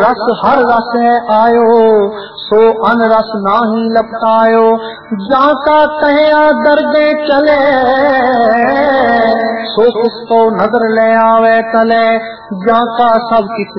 रस हर रस है आयो, सो अन रस नाही लपटायो। जाका कहिया दर्दे चले, सो किसको नजर ले आवे तले। जाका सब किस